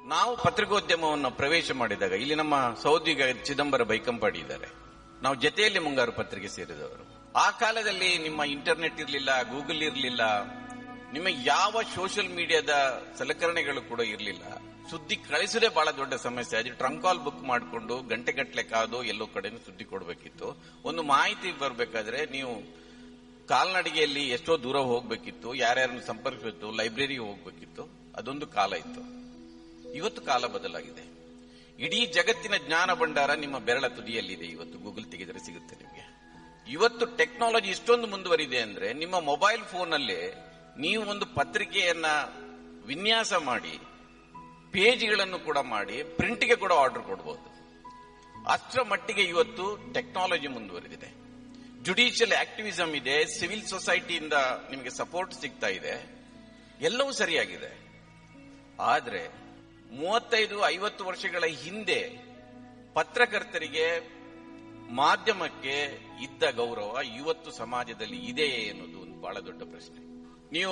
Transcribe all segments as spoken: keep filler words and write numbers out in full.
ನಾವು ಪತ್ರಿಕೋದ್ಯಮವನ್ನು ಪ್ರವೇಶ ಮಾಡಿದಾಗ ಇಲ್ಲಿ ನಮ್ಮ ಸಹೋದ್ಯೋಗಿ ಚಿದಂಬರ ಬೈಕಂಪಾಡಿ ಇದ್ದಾರೆ. ನಾವು ಜೊತೆಯಲ್ಲಿ ಮುಂಗಾರು ಪತ್ರಿಕೆ ಸೇರಿದವರು. ಆ ಕಾಲದಲ್ಲಿ ನಿಮ್ಮ ಇಂಟರ್ನೆಟ್ ಇರಲಿಲ್ಲ, ಗೂಗಲ್ ಇರಲಿಲ್ಲ, ನಿಮ್ಮ ಯಾವ ಸೋಷಿಯಲ್ ಮೀಡಿಯಾದ ಸಲಕರಣೆಗಳು ಕೂಡ ಇರಲಿಲ್ಲ. ಸುದ್ದಿ ಕಳಿಸೋದೇ ಬಹಳ ದೊಡ್ಡ ಸಮಸ್ಯೆ. ಅದು ಟ್ರಂಕ್ ಕಾಲ್ ಬುಕ್ ಮಾಡಿಕೊಂಡು ಗಂಟೆಗಟ್ಟಲೆ ಕಾದು ಎಲ್ಲೋ ಕಡೆ ಸುದ್ದಿ ಕೊಡಬೇಕಿತ್ತು. ಒಂದು ಮಾಹಿತಿ ಬರಬೇಕಾದ್ರೆ ನೀವು ಕಾಲ್ನಡಿಗೆಯಲ್ಲಿ ಎಷ್ಟೋ ದೂರ ಹೋಗ್ಬೇಕಿತ್ತು, ಯಾರ್ಯಾರನ್ನು ಸಂಪರ್ಕಿಸಿತ್ತು, ಲೈಬ್ರರಿಗೆ ಹೋಗ್ಬೇಕಿತ್ತು. ಅದೊಂದು ಕಾಲ ಇತ್ತು. ಇವತ್ತು ಕಾಲ ಬದಲಾಗಿದೆ. ಇಡೀ ಜಗತ್ತಿನ ಜ್ಞಾನ ಭಂಡಾರ ನಿಮ್ಮ ಬೆರಳ ತುದಿಯಲ್ಲಿದೆ. ಇವತ್ತು ಗೂಗಲ್ ತೆಗೆದರೆ ಸಿಗುತ್ತೆ ನಿಮಗೆ. ಇವತ್ತು ಟೆಕ್ನಾಲಜಿ ಇಷ್ಟೊಂದು ಮುಂದುವರಿದೆ ಅಂದ್ರೆ ನಿಮ್ಮ ಮೊಬೈಲ್ ಫೋನ್ನಲ್ಲೇ ನೀವು ಒಂದು ಪತ್ರಿಕೆಯನ್ನ ವಿನ್ಯಾಸ ಮಾಡಿ ಪೇಜ್ಗಳನ್ನು ಕೂಡ ಮಾಡಿ ಪ್ರಿಂಟ್ಗೆ ಕೂಡ ಆರ್ಡರ್ ಕೊಡಬಹುದು. ಅಷ್ಟರ ಮಟ್ಟಿಗೆ ಇವತ್ತು ಟೆಕ್ನಾಲಜಿ ಮುಂದುವರೆದಿದೆ. ಜುಡಿಷಿಯಲ್ ಆಕ್ಟಿವಿಸಮ್ ಇದೆ, ಸಿವಿಲ್ ಸೊಸೈಟಿಯಿಂದ ನಿಮಗೆ ಸಪೋರ್ಟ್ ಸಿಗ್ತಾ ಇದೆ, ಎಲ್ಲವೂ ಸರಿಯಾಗಿದೆ. ಆದ್ರೆ ಮೂವತ್ತೈದು ಐವತ್ತು ವರ್ಷಗಳ ಹಿಂದೆ ಪತ್ರಕರ್ತರಿಗೆ ಮಾಧ್ಯಮಕ್ಕೆ ಇದ್ದ ಗೌರವ ಇವತ್ತು ಸಮಾಜದಲ್ಲಿ ಇದೆಯೇ ಎನ್ನುವುದು ಒಂದು ಬಹಳ ದೊಡ್ಡ ಪ್ರಶ್ನೆ. ನೀವು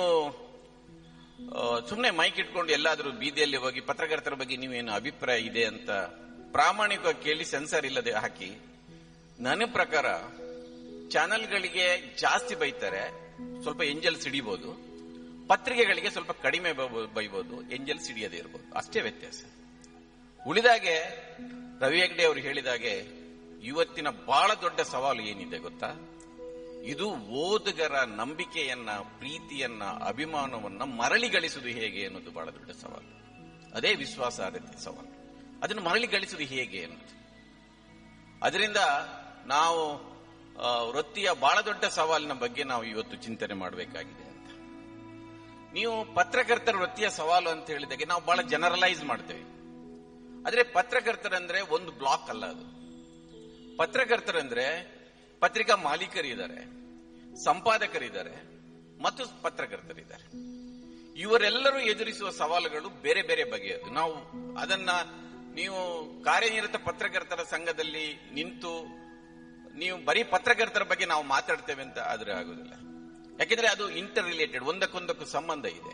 ಸುಮ್ಮನೆ ಮೈಕ್ ಇಟ್ಕೊಂಡು ಎಲ್ಲಾದರೂ ಬೀದಿಯಲ್ಲಿ ಹೋಗಿ ಪತ್ರಕರ್ತರ ಬಗ್ಗೆ ನೀವೇನು ಅಭಿಪ್ರಾಯ ಇದೆ ಅಂತ ಪ್ರಾಮಾಣಿಕವಾಗಿ ಕೇಳಿ ಸೆನ್ಸರ್ ಇಲ್ಲದೆ ಹಾಕಿ, ನನ್ನ ಪ್ರಕಾರ ಚಾನೆಲ್ಗಳಿಗೆ ಜಾಸ್ತಿ ಬೈತಾರೆ, ಸ್ವಲ್ಪ ಎಂಜಲ್ ಸಿಡಿಬಹುದು. ಪತ್ರಿಕೆಗಳಿಗೆ ಸ್ವಲ್ಪ ಕಡಿಮೆ ಬೈಬಹುದು, ಎಂಜಲ್ ಸಿಡಿಯದೇ ಇರಬಹುದು. ಅಷ್ಟೇ ವ್ಯತ್ಯಾಸ. ಉಳಿದಾಗೆ ರವಿ ಹೆಗ್ಡೆ ಅವರು ಹೇಳಿದಾಗೆ ಇವತ್ತಿನ ಬಹಳ ದೊಡ್ಡ ಸವಾಲು ಏನಿದೆ ಗೊತ್ತಾ? ಇದು ಓದುಗರ ನಂಬಿಕೆಯನ್ನ, ಪ್ರೀತಿಯನ್ನ, ಅಭಿಮಾನವನ್ನ ಮರಳಿ ಗಳಿಸುವುದು ಹೇಗೆ ಅನ್ನೋದು ಬಹಳ ದೊಡ್ಡ ಸವಾಲು. ಅದೇ ವಿಶ್ವಾಸಾರ್ಹತೆ ಸವಾಲು. ಅದನ್ನು ಮರಳಿ ಗಳಿಸುವುದು ಹೇಗೆ ಅನ್ನೋದು. ಅದರಿಂದ ನಾವು ವೃತ್ತಿಯ ಬಹಳ ದೊಡ್ಡ ಸವಾಲಿನ ಬಗ್ಗೆ ನಾವು ಇವತ್ತು ಚಿಂತನೆ ಮಾಡಬೇಕಾಗಿದೆ ಅಂತ. ನೀವು ಪತ್ರಕರ್ತರ ವೃತ್ತಿಯ ಸವಾಲು ಅಂತ ಹೇಳಿದಾಗೆ ನಾವು ಬಹಳ ಜನರಲೈಸ್ ಮಾಡ್ತೇವೆ. ಆದ್ರೆ ಪತ್ರಕರ್ತರಂದ್ರೆ ಒಂದು ಬ್ಲಾಕ್ ಅಲ್ಲ. ಅದು ಪತ್ರಕರ್ತರಂದ್ರೆ ಪತ್ರಿಕಾ ಮಾಲೀಕರಿದ್ದಾರೆ, ಸಂಪಾದಕರಿದ್ದಾರೆ ಮತ್ತು ಪತ್ರಕರ್ತರಿದ್ದಾರೆ. ಇವರೆಲ್ಲರೂ ಎದುರಿಸುವ ಸವಾಲುಗಳು ಬೇರೆ ಬೇರೆ ಬಗೆಯದು. ನಾವು ಅದನ್ನ ನೀವು ಕಾರ್ಯನಿರತ ಪತ್ರಕರ್ತರ ಸಂಘದಲ್ಲಿ ನಿಂತು ನೀವು ಬರೀ ಪತ್ರಕರ್ತರ ಬಗ್ಗೆ ನಾವು ಮಾತಾಡ್ತೇವೆ ಅಂತ ಆದ್ರೆ ಆಗುದಿಲ್ಲ. ಯಾಕೆಂದ್ರೆ ಅದು ಇಂಟರ್ ರಿಲೇಟೆಡ್, ಒಂದಕ್ಕೊಂದಕ್ಕೂ ಸಂಬಂಧ ಇದೆ.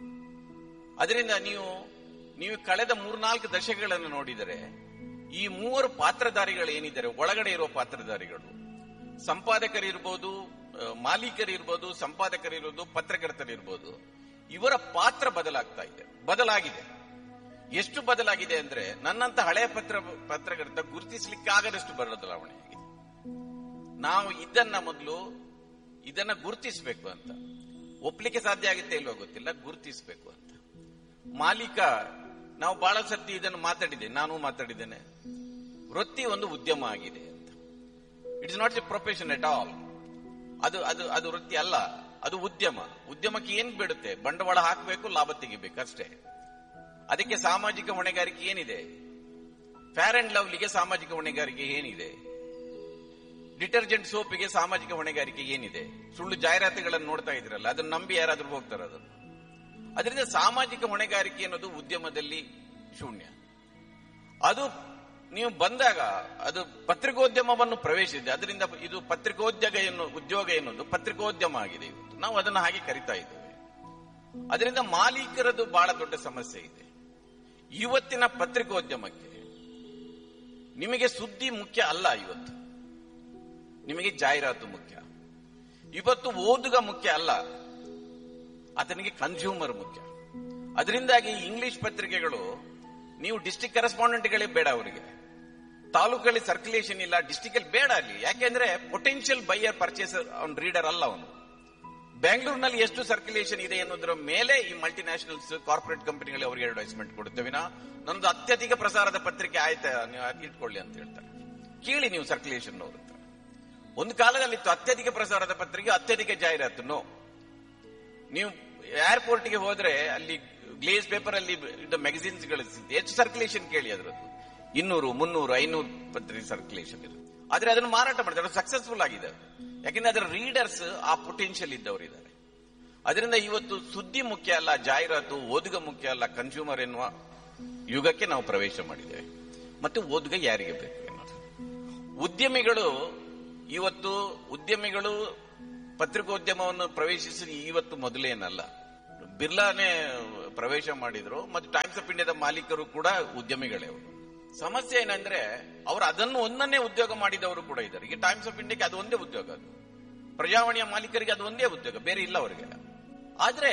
ಅದರಿಂದ ನೀವು ನೀವು ಕಳೆದ ಮೂರ್ನಾಲ್ಕು ದಶಕಗಳನ್ನು ನೋಡಿದರೆ ಈ ಮೂವರು ಪಾತ್ರಧಾರಿಗಳು ಏನಿದ್ದಾರೆ, ಒಳಗಡೆ ಇರುವ ಪಾತ್ರಧಾರಿಗಳು, ಸಂಪಾದಕರಿರ್ಬೋದು, ಮಾಲೀಕರಿರ್ಬೋದು, ಸಂಪಾದಕರಿರ್ಬೋದು, ಪತ್ರಕರ್ತರಿರ್ಬೋದು, ಇವರ ಪಾತ್ರ ಬದಲಾಗ್ತಾ ಇದೆ, ಬದಲಾಗಿದೆ. ಎಷ್ಟು ಬದಲಾಗಿದೆ ಅಂದ್ರೆ ನನ್ನಂತ ಹಳೆಯ ಪತ್ರ ಪತ್ರಕರ್ತ ಗುರುತಿಸಲಿಕ್ಕಾಗದಷ್ಟು ಬದಲಾವಣೆ ಆಗಿದೆ. ನಾವು ಇದನ್ನ ಮೊದಲು ಇದನ್ನ ಗುರುತಿಸಬೇಕು ಅಂತ, ಒಪ್ಲಿಕ್ಕೆ ಸಾಧ್ಯ ಆಗುತ್ತೆ ಇಲ್ವೋ ಗೊತ್ತಿಲ್ಲ, ಗುರುತಿಸಬೇಕು ಅಂತ. ಮಾಲೀಕ, ನಾವು ಬಹಳ ಸರ್ತಿ ಇದನ್ನು ಮಾತಾಡಿದೆ, ನಾನು ಮಾತಾಡಿದ್ದೇನೆ, ವೃತ್ತಿ ಒಂದು ಉದ್ಯಮ ಆಗಿದೆ ಅಂತ. It's not A profession at all. ಅದು ಅದು ಅದು ವೃತ್ತಿ ಅಲ್ಲ, ಅದು ಉದ್ಯಮ. ಉದ್ಯಮಕ್ಕೆ ಏನ್ ಬೇಡುತ್ತೆ? ಬಂಡವಾಳ ಹಾಕಬೇಕು, ಲಾಭ ತೆಗಿಬೇಕು ಅಷ್ಟೇ. ಅದಕ್ಕೆ ಸಾಮಾಜಿಕ ಹೊಣೆಗಾರಿಕೆ ಏನಿದೆ? ಫೇರ್ ಅಂಡ್ ಲವ್ಲಿಗೆ ಸಾಮಾಜಿಕ ಹೊಣೆಗಾರಿಕೆ ಏನಿದೆ? ಡಿಟರ್ಜೆಂಟ್ ಸೋಪಿಗೆ ಸಾಮಾಜಿಕ ಹೊಣೆಗಾರಿಕೆ ಏನಿದೆ? ಸುಳ್ಳು ಜಾಹೀರಾತುಗಳನ್ನು ನೋಡ್ತಾ ಇದ್ರಲ್ಲ, ಅದನ್ನ ನಂಬಿ ಯಾರಾದ್ರೂ ಹೋಗ್ತಾರ? ಅದನ್ನು ಅದರಿಂದ ಸಾಮಾಜಿಕ ಹೊಣೆಗಾರಿಕೆ ಅನ್ನೋದು ಉದ್ಯಮದಲ್ಲಿ ಶೂನ್ಯ. ಅದು ನೀವು ಬಂದಾಗ ಅದು ಪತ್ರಿಕೋದ್ಯಮವನ್ನು ಪ್ರವೇಶಿಸಿದೆ. ಅದರಿಂದ ಇದು ಪತ್ರಿಕೋದ್ಯೋಗ ಎನ್ನು ಉದ್ಯೋಗ ಎನ್ನುವುದು ಪತ್ರಿಕೋದ್ಯಮ ಆಗಿದೆ ಇವತ್ತು. ನಾವು ಅದನ್ನು ಹಾಗೆ ಕರಿತಾ ಇದ್ದೇವೆ. ಅದರಿಂದ ಮಾಲೀಕರದು ಬಹಳ ದೊಡ್ಡ ಸಮಸ್ಯೆ ಇದೆ ಇವತ್ತಿನ ಪತ್ರಿಕೋದ್ಯಮಕ್ಕೆ. ನಿಮಗೆ ಸುದ್ದಿ ಮುಖ್ಯ ಅಲ್ಲ ಇವತ್ತು, ನಿಮಗೆ ಜಾಹೀರಾತು ಮುಖ್ಯ. ಇವತ್ತು ಓದುಗ ಮುಖ್ಯ ಅಲ್ಲ, ಆತನಿಗೆ ಕನ್ಸ್ಯೂಮರ್ ಮುಖ್ಯ. ಅದರಿಂದಾಗಿ ಇಂಗ್ಲಿಷ್ ಪತ್ರಿಕೆಗಳು, ನೀವು ಡಿಸ್ಟ್ರಿಕ್ಟ್ ಕರೆಸ್ಪಾಂಡೆಂಟ್ಗಳೇ ಬೇಡ ಅವರಿಗೆ, ತಾಲೂಕಲ್ಲಿ ಸರ್ಕ್ಯುಲೇಷನ್ ಇಲ್ಲ, ಡಿಸ್ಟ್ರಿಕ್ಟ್ ಅಲ್ಲಿ ಬೇಡ ಅಲ್ಲಿ. ಯಾಕೆಂದ್ರೆ ಪೊಟೆನ್ಷಿಯಲ್ ಬೈಯರ್ ಪರ್ಚೇಸರ್ ಅವನ್ ರೀಡರ್ ಅಲ್ಲ ಅವನು. ಬೆಂಗಳೂರಿನಲ್ಲಿ ಎಷ್ಟು ಸರ್ಕ್ಯುಲೇಷನ್ ಇದೆ ಅನ್ನೋದ್ರ ಮೇಲೆ ಈ ಮಲ್ಟಿನ್ಯಾಷನಲ್ಸ್, ಕಾರ್ಪೊರೇಟ್ ಕಂಪನಿಗಳು ಅವರಿಗೆ ಅಡ್ವರ್ಟೈಸ್ಮೆಂಟ್ ಕೊಡ್ತೇವೆ. ನಾ ನಮ್ದು ಅತ್ಯಧಿಕ ಪ್ರಸಾರದ ಪತ್ರಿಕೆ ಆಯ್ತಾ, ನೀವು ಇಟ್ಕೊಳ್ಳಿ ಅಂತ ಹೇಳ್ತಾರೆ. ಕೇಳಿ ನೀವು ಸರ್ಕ್ಯುಲೇಷನ್ ಅವರು. ಒಂದು ಕಾಲದಲ್ಲಿತ್ತು ಅತ್ಯಧಿಕ ಪ್ರಸಾರದ ಪತ್ರಿಕೆ, ಅತ್ಯಧಿಕ ಜಾಹೀರಾತು. ನೋ, ನೀವು ಏರ್ಪೋರ್ಟ್ಗೆ ಹೋದ್ರೆ ಅಲ್ಲಿ ಗ್ಲೇಸ್ ಪೇಪರ್ ಅಲ್ಲಿ ಮ್ಯಾಗಝಿನ್ಸ್ ಗಳು ಹೆಚ್ಚು ಸರ್ಕ್ಯುಲೇಷನ್ ಕೇಳಿ, ಅದರದ್ದು ಇನ್ನೂರು ಮುನ್ನೂರು ಐನೂರು ಪತ್ರಿಕೆ ಸರ್ಕ್ಯುಲೇಷನ್ ಇದೆ. ಆದ್ರೆ ಅದನ್ನು ಮಾರಾಟ ಮಾಡ್ತಾರೆ, ಸಕ್ಸಸ್ಫುಲ್ ಆಗಿದೆ. ಯಾಕೆಂದ್ರೆ ಅದರ ರೀಡರ್ಸ್ ಆ ಪೊಟೆನ್ಷಿಯಲ್ ಇದ್ದವರು ಇದ್ದಾರೆ. ಅದರಿಂದ ಇವತ್ತು ಸುದ್ದಿ ಮುಖ್ಯ ಅಲ್ಲ, ಜಾಹೀರಾತು, ಓದುಗ ಮುಖ್ಯ ಅಲ್ಲ, ಕನ್ಸ್ಯೂಮರ್ ಎನ್ನುವ ಯುಗಕ್ಕೆ ನಾವು ಪ್ರವೇಶ ಮಾಡಿದ್ದೇವೆ. ಮತ್ತೆ ಓದುಗ ಯಾರಿಗೆ ಬೇಕು ಎನ್ನುವುದು. ಉದ್ಯಮಿಗಳು ಇವತ್ತು ಉದ್ಯಮಿಗಳು ಪತ್ರಿಕೋದ್ಯಮವನ್ನು ಪ್ರವೇಶಿಸಿ ಇವತ್ತು ಮೊದಲೇನಲ್ಲ. ಬಿರ್ಲಾನೇ ಪ್ರವೇಶ ಮಾಡಿದ್ರು. ಮತ್ತು ಟೈಮ್ಸ್ ಆಫ್ ಇಂಡಿಯಾದ ಮಾಲೀಕರು ಕೂಡ ಉದ್ಯಮಿಗಳೇ ಅವರು. ಸಮಸ್ಯೆ ಏನಂದ್ರೆ ಅವರು ಅದನ್ನು ಒಂದನ್ನೇ ಉದ್ಯೋಗ ಮಾಡಿದವರು ಕೂಡ ಇದ್ದಾರೆ. ಈಗ ಟೈಮ್ಸ್ ಆಫ್ ಇಂಡಿಯಾಕ್ಕೆ ಅದು ಒಂದೇ ಉದ್ಯೋಗ, ಅದು ಪ್ರಜಾವಾಣಿಯ ಮಾಲೀಕರಿಗೆ ಅದು ಒಂದೇ ಉದ್ಯೋಗ, ಬೇರೆ ಇಲ್ಲ ಅವರಿಗೆ. ಆದ್ರೆ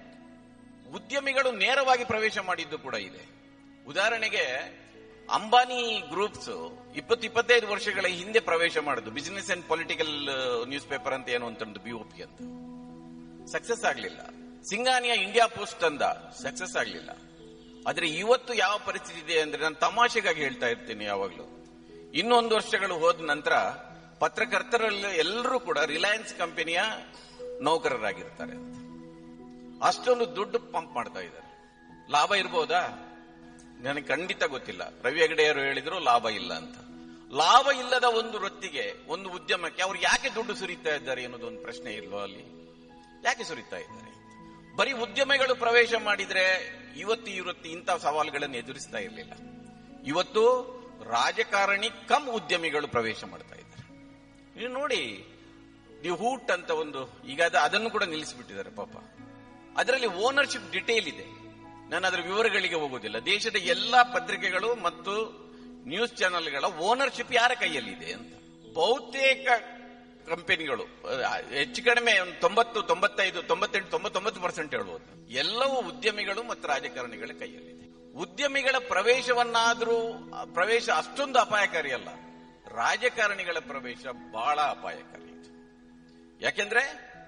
ಉದ್ಯಮಿಗಳು ನೇರವಾಗಿ ಪ್ರವೇಶ ಮಾಡಿದ್ದು ಕೂಡ ಇದೆ. ಉದಾಹರಣೆಗೆ ಅಂಬಾನಿ ಗ್ರೂಪ್ಸ್ ಇಪ್ಪತ್ತು ಇಪ್ಪತ್ತೈದು ವರ್ಷಗಳ ಹಿಂದೆ ಪ್ರವೇಶ ಮಾಡುದು business and political news paper ಅಂತ ಏನು ಅಂತಂದು ಬಿಒಪಿ ಅಂತ, ಸಕ್ಸಸ್ ಆಗ್ಲಿಲ್ಲ. ಸಿಂಗಾನಿಯಾ ಇಂಡಿಯಾ ಪೋಸ್ಟ್ ಅಂದ, ಸಕ್ಸಸ್ ಆಗ್ಲಿಲ್ಲ. ಆದ್ರೆ ಇವತ್ತು ಯಾವ ಪರಿಸ್ಥಿತಿ ಇದೆ ಅಂದ್ರೆ, ನಾನು ತಮಾಷೆಗಾಗಿ ಹೇಳ್ತಾ ಇರ್ತೀನಿ ಯಾವಾಗ್ಲೂ, ಇನ್ನೊಂದು ವರ್ಷಗಳು ಹೋದ ನಂತರ ಪತ್ರಕರ್ತರಲ್ಲಿ ಎಲ್ಲರೂ ಕೂಡ ರಿಲಯನ್ಸ್ ಕಂಪನಿಯ ನೌಕರರಾಗಿರ್ತಾರೆ ಅಂತ. ಅಷ್ಟೊಂದು ದುಡ್ಡು ಪಂಪ್ ಮಾಡ್ತಾ ಇದ್ದಾರೆ. ಲಾಭ ಇರ್ಬೋದಾ? ನನಗೆ ಖಂಡಿತ ಗೊತ್ತಿಲ್ಲ. ರವಿ ಹೆಗಡೆಯವರು ಹೇಳಿದ್ರು ಲಾಭ ಇಲ್ಲ ಅಂತ. ಲಾಭ ಇಲ್ಲದ ಒಂದು ವೃತ್ತಿಗೆ, ಒಂದು ಉದ್ಯಮಕ್ಕೆ ಅವ್ರು ಯಾಕೆ ದುಡ್ಡು ಸುರಿತಾ ಇದ್ದಾರೆ ಅನ್ನೋದೊಂದು ಪ್ರಶ್ನೆ ಇಲ್ವಾ ಅಲ್ಲಿ? ಯಾಕೆ ಸುರಿತಾ ಇದ್ದಾರೆ? ಬರೀ ಉದ್ಯಮಿಗಳು ಪ್ರವೇಶ ಮಾಡಿದ್ರೆ ಇವತ್ತು ಈ ವೃತ್ತಿ ಇಂಥ ಸವಾಲುಗಳನ್ನು ಎದುರಿಸ್ತಾ ಇರಲಿಲ್ಲ. ಇವತ್ತು ರಾಜಕಾರಣಿ ಕಮ್ ಉದ್ಯಮಿಗಳು ಪ್ರವೇಶ ಮಾಡ್ತಾ ಇದ್ದಾರೆ. ನೀವು ನೋಡಿ, ದಿ ಹೂಟ್ ಅಂತ ಒಂದು, ಈಗ ಅದನ್ನು ಕೂಡ ನಿಲ್ಲಿಸಿಬಿಟ್ಟಿದ್ದಾರೆ ಪಾಪ. ಅದರಲ್ಲಿ ಓನರ್ಶಿಪ್ ಡಿಟೇಲ್ ಇದೆ, ನಾನು ಅದರ ವಿವರಗಳಿಗೆ ಹೋಗುವುದಿಲ್ಲ. ದೇಶದ ಎಲ್ಲಾ ಪತ್ರಿಕೆಗಳು ಮತ್ತು ನ್ಯೂಸ್ ಚಾನೆಲ್ಗಳ ಓನರ್ಶಿಪ್ ಯಾರ ಕೈಯಲ್ಲಿದೆ ಅಂತ. ಬಹುತೇಕ ಕಂಪನಿಗಳು ಹೆಚ್ಚು ಕಡಿಮೆ ಒಂದು ತೊಂಬತ್ತು ತೊಂಬತ್ತೈದು ತೊಂಬತ್ತೆಂಟು ತೊಂಬತ್ತೊಂಬತ್ತು ಪರ್ಸೆಂಟ್ ಹೇಳ್ಬೋದು, ಎಲ್ಲವೂ ಉದ್ಯಮಿಗಳು ಮತ್ತು ರಾಜಕಾರಣಿಗಳ ಕೈಯಲ್ಲಿದೆ. ಉದ್ಯಮಿಗಳ ಪ್ರವೇಶವನ್ನಾದ್ರೂ, ಪ್ರವೇಶ ಅಷ್ಟೊಂದು ಅಪಾಯಕಾರಿ ಅಲ್ಲ, ರಾಜಕಾರಣಿಗಳ ಪ್ರವೇಶ ಬಹಳ ಅಪಾಯಕಾರಿ. ಯಾಕೆಂದ್ರೆ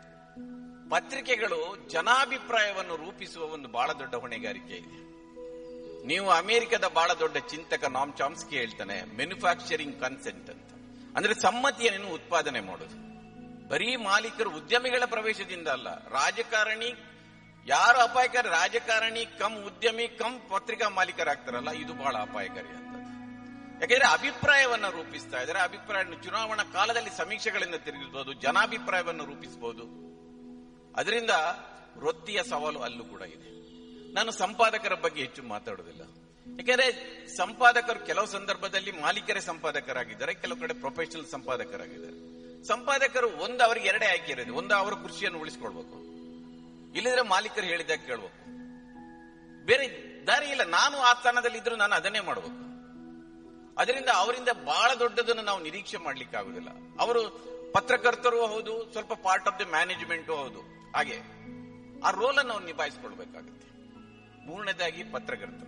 ಪತ್ರಿಕೆಗಳು ಜನಾಭಿಪ್ರಾಯವನ್ನು ರೂಪಿಸುವ ಒಂದು ಬಹಳ ದೊಡ್ಡ ಹೊಣೆಗಾರಿಕೆ ಇದೆ. ನೀವು ಅಮೆರಿಕದ ಬಹಳ ದೊಡ್ಡ ಚಿಂತಕ ನಾಮ್ ಚಾಮ್ಸ್ಕಿ ಹೇಳ್ತಾನೆ, ಮ್ಯಾನುಫ್ಯಾಕ್ಚರಿಂಗ್ ಕನ್ಸೆಂಟ್ ಅಂತ, ಅಂದ್ರೆ ಸಮ್ಮತಿಯನ್ನು ಉತ್ಪಾದನೆ ಮಾಡೋದು. ಬರೀ ಮಾಲೀಕರು ಉದ್ಯಮಿಗಳ ಪ್ರವೇಶದಿಂದ ಅಲ್ಲ, ರಾಜಕಾರಣಿ ಯಾರು ಅಪಾಯಕಾರಿ, ರಾಜಕಾರಣಿ ಕಮ್ ಉದ್ಯಮಿ ಕಮ್ ಪತ್ರಿಕಾ ಮಾಲೀಕರಾಗ್ತಾರಲ್ಲ, ಇದು ಬಹಳ ಅಪಾಯಕಾರಿ ಅಂತ. ಯಾಕೆಂದ್ರೆ ಅಭಿಪ್ರಾಯವನ್ನ ರೂಪಿಸ್ತಾ ಇದ್ದಾರೆ. ಅಭಿಪ್ರಾಯ ಚುನಾವಣಾ ಕಾಲದಲ್ಲಿ ಸಮೀಕ್ಷೆಗಳಿಂದ ತಿರುಗಿಸಬಹುದು, ಜನಾಭಿಪ್ರಾಯವನ್ನು ರೂಪಿಸಬಹುದು. ಅದರಿಂದ ವೃತ್ತಿಯ ಸವಾಲು ಅಲ್ಲೂ ಕೂಡ ಇದೆ. ನಾನು ಸಂಪಾದಕರ ಬಗ್ಗೆ ಹೆಚ್ಚು ಮಾತಾಡುವುದಿಲ್ಲ, ಯಾಕೆಂದ್ರೆ ಸಂಪಾದಕರು ಕೆಲವು ಸಂದರ್ಭದಲ್ಲಿ ಮಾಲೀಕರೇ ಸಂಪಾದಕರಾಗಿದ್ದಾರೆ, ಕೆಲವು ಕಡೆ ಪ್ರೊಫೆಷನಲ್ ಸಂಪಾದಕರಾಗಿದ್ದಾರೆ. ಸಂಪಾದಕರು ಒಂದು ಅವರಿಗೆ ಎರಡೇ ಆಯ್ಕೆ ಇರೋದು, ಒಂದು ಅವರ ಕೃಷಿಯನ್ನು ಉಳಿಸಿಕೊಳ್ಬೇಕು, ಇಲ್ಲದ್ರೆ ಮಾಲೀಕರು ಹೇಳಿದಾಗ ಕೇಳಬೇಕು, ಬೇರೆ ದಾರಿ ಇಲ್ಲ. ನಾನು ಆ ಸ್ಥಾನದಲ್ಲಿ ಇದ್ರು ನಾನು ಅದನ್ನೇ ಮಾಡಬೇಕು. ಅದರಿಂದ ಅವರಿಂದ ಬಹಳ ದೊಡ್ಡದನ್ನು ನಾವು ನಿರೀಕ್ಷೆ ಮಾಡ್ಲಿಕ್ಕೆ ಆಗುದಿಲ್ಲ. ಅವರು ಪತ್ರಕರ್ತರು ಹೌದು, ಸ್ವಲ್ಪ ಪಾರ್ಟ್ ಆಫ್ ದಿ ಮ್ಯಾನೇಜ್ಮೆಂಟು ಹೌದು, ಹಾಗೆ ಆ ರೋಲ್ ಅನ್ನು ಅವ್ರು ನಿಭಾಯಿಸಿಕೊಳ್ಬೇಕಾಗುತ್ತೆ. ಮೂರನೇದಾಗಿ ಪತ್ರಕರ್ತರು.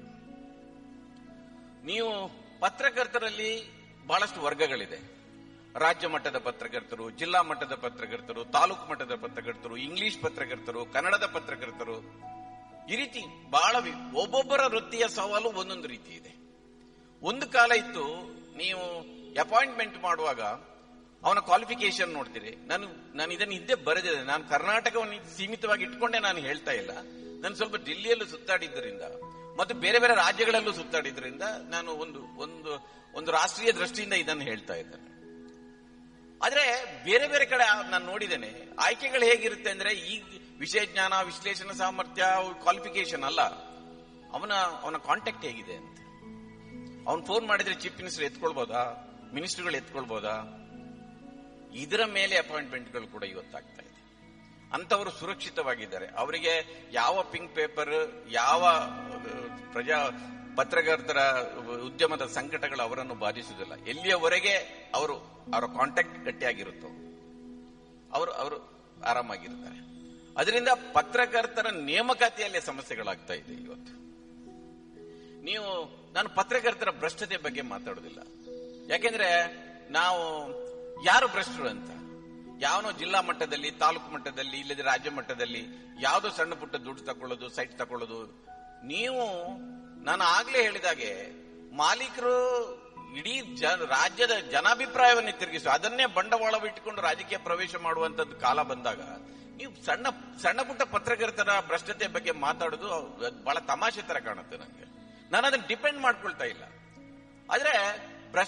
ನೀವು ಪತ್ರಕರ್ತರಲ್ಲಿ ಬಹಳಷ್ಟು ವರ್ಗಗಳಿದೆ. ರಾಜ್ಯ ಮಟ್ಟದ ಪತ್ರಕರ್ತರು, ಜಿಲ್ಲಾ ಮಟ್ಟದ ಪತ್ರಕರ್ತರು, ತಾಲೂಕು ಮಟ್ಟದ ಪತ್ರಕರ್ತರು, ಇಂಗ್ಲಿಷ್ ಪತ್ರಕರ್ತರು, ಕನ್ನಡದ ಪತ್ರಕರ್ತರು, ಈ ರೀತಿ ಬಹಳ ಒಬ್ಬೊಬ್ಬರ ವೃತ್ತಿಯ ಸವಾಲು ಒಂದೊಂದು ರೀತಿ ಇದೆ. ಒಂದು ಕಾಲ ಇತ್ತು, ನೀವು ಅಪಾಯಿಂಟ್ಮೆಂಟ್ ಮಾಡುವಾಗ ಅವನ ಕ್ವಾಲಿಫಿಕೇಶನ್ ನೋಡ್ತೀರಿ. ನಾನು ನಾನು ಇದನ್ನು ಇದ್ದೇ ಬರೆದಿದೆ, ನಾನು ಕರ್ನಾಟಕವನ್ನು ಸೀಮಿತವಾಗಿ ಇಟ್ಕೊಂಡೆ ನಾನು ಹೇಳ್ತಾ ಇಲ್ಲ. ನಾನು ಸ್ವಲ್ಪ ಡೆಲ್ಲಿಯಲ್ಲೂ ಸುತ್ತಾಡಿದ್ದರಿಂದ ಮತ್ತು ಬೇರೆ ಬೇರೆ ರಾಜ್ಯಗಳಲ್ಲೂ ಸುತ್ತಾಡಿದ್ರಿಂದ ನಾನು ಒಂದು ಒಂದು ಒಂದು ರಾಷ್ಟ್ರೀಯ ದೃಷ್ಟಿಯಿಂದ ಇದನ್ನು ಹೇಳ್ತಾ ಇದ್ದೇನೆ. ಆದ್ರೆ ಬೇರೆ ಬೇರೆ ಕಡೆ ನಾನು ನೋಡಿದ್ದೇನೆ, ಆಯ್ಕೆಗಳು ಹೇಗಿರುತ್ತೆ ಅಂದ್ರೆ, ಈ ವಿಷಯ ಜ್ಞಾನ, ವಿಶ್ಲೇಷಣಾ ಸಾಮರ್ಥ್ಯ, ಕ್ವಾಲಿಫಿಕೇಶನ್ ಅಲ್ಲ, ಅವನ ಅವನ ಕಾಂಟ್ಯಾಕ್ಟ್ ಹೇಗಿದೆ ಅಂತ. ಅವನು ಫೋನ್ ಮಾಡಿದ್ರೆ ಚೀಫ್ ಮಿನಿಸ್ಟರ್ ಎತ್ಕೊಳ್ಬೋದಾ, ಮಿನಿಸ್ಟರ್ಗಳು ಎತ್ಕೊಳ್ಬೋದಾ, ಇದರ ಮೇಲೆ ಅಪಾಯಿಂಟ್ಮೆಂಟ್ಗಳು ಕೂಡ ಇವತ್ತಾಗ್ತಾ ಇದೆ. ಅಂತವರು ಸುರಕ್ಷಿತವಾಗಿದ್ದಾರೆ. ಅವರಿಗೆ ಯಾವ ಪಿಂಕ್ ಪೇಪರ್, ಯಾವ ಪ್ರಜಾ ಪತ್ರಕರ್ತರ ಉದ್ಯಮದ ಸಂಕಟಗಳು ಅವರನ್ನು ಬಾಧಿಸುವುದಿಲ್ಲ. ಎಲ್ಲಿಯವರೆಗೆ ಅವರು ಅವರ ಕಾಂಟ್ಯಾಕ್ಟ್ ಗಟ್ಟಿಯಾಗಿರುತ್ತೋ ಅವರು ಅವರು ಆರಾಮಾಗಿರ್ತಾರೆ. ಅದರಿಂದ ಪತ್ರಕರ್ತರ ನೇಮಕಾತಿಯಲ್ಲೇ ಸಮಸ್ಯೆಗಳಾಗ್ತಾ ಇದೆ ಇವತ್ತು. ನೀವು ನಾನು ಪತ್ರಕರ್ತರ ಭ್ರಷ್ಟತೆ ಬಗ್ಗೆ ಮಾತಾಡೋದಿಲ್ಲ, ಯಾಕೆಂದ್ರೆ ನಾವು ಯಾರು ಭ್ರಷ್ಟರು ಅಂತ, ಯಾವನೋ ಜಿಲ್ಲಾ ಮಟ್ಟದಲ್ಲಿ, ತಾಲೂಕು ಮಟ್ಟದಲ್ಲಿ, ಇಲ್ಲದೆ ರಾಜ್ಯ ಮಟ್ಟದಲ್ಲಿ ಯಾವುದೋ ಸಣ್ಣ ಪುಟ್ಟ ದುಡ್ಡು ತಕೊಳ್ಳೋದು, ಸೈಟ್ ತಕೊಳ್ಳೋದು. ನೀವು ನಾನು ಆಗ್ಲೇ ಹೇಳಿದಾಗೆ ಮಾಲೀಕರು ಇಡೀ ರಾಜ್ಯದ ಜನಾಭಿಪ್ರಾಯವನ್ನು ತಿರುಗಿಸು, ಅದನ್ನೇ ಬಂಡವಾಳವಿಟ್ಟುಕೊಂಡು ರಾಜಕೀಯ ಪ್ರವೇಶ ಮಾಡುವಂತದ್ದು ಕಾಲ ಬಂದಾಗ ನೀವು ಸಣ್ಣ ಸಣ್ಣ ಪುಟ್ಟ ಪತ್ರಕರ್ತರ ಭ್ರಷ್ಟತೆ ಬಗ್ಗೆ ಮಾತಾಡೋದು ಬಹಳ ತಮಾಷೆ ತರ ಕಾಣುತ್ತೆ ನನಗೆ. ನಾನು ಅದನ್ನ ಡಿಪೆಂಡ್ ಮಾಡ್ಕೊಳ್ತಾ ಇಲ್ಲ. ಆದ್ರೆ